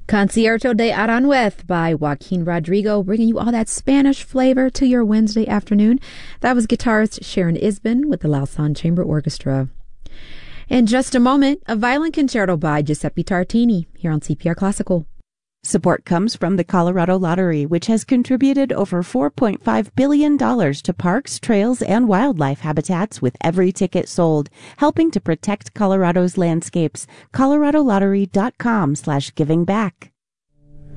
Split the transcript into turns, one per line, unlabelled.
Concierto de Aranjuez by Joaquin Rodrigo, bringing you all that Spanish flavor to your Wednesday afternoon. That was guitarist Sharon Isbin with the Lausanne Chamber Orchestra. In just a moment, a violin concerto by Giuseppe Tartini here on CPR Classical.
Support comes from the Colorado Lottery, which has contributed over $4.5 billion to parks, trails, and wildlife habitats with every ticket sold, helping to protect Colorado's landscapes. ColoradoLottery.com/givingback.